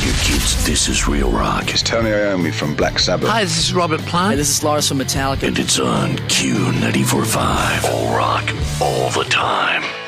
you kids, this is Real Rock. It's Tony Iommi from Black Sabbath. Hi, this is Robert Plant. Hey, this is Lars from Metallica. And it's on Q94.5. All rock, all the time.